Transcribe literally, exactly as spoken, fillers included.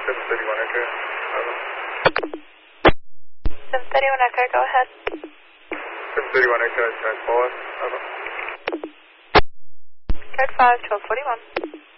seven thirty-one Echo. Over. seven thirty-one Echo, go ahead. seven thirty-one Echo, code five. Over. Code five, twelve forty-one.